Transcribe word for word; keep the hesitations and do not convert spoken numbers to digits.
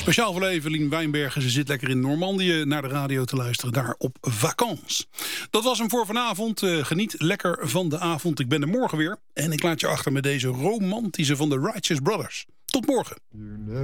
Speciaal voor Evelien Wijnbergen. Ze zit lekker in Normandië naar de radio te luisteren. Daar op vakantie. Dat was hem voor vanavond. Uh, geniet lekker van de avond. Ik ben er morgen weer. En ik laat je achter met deze romantische van de Righteous Brothers. Tot morgen.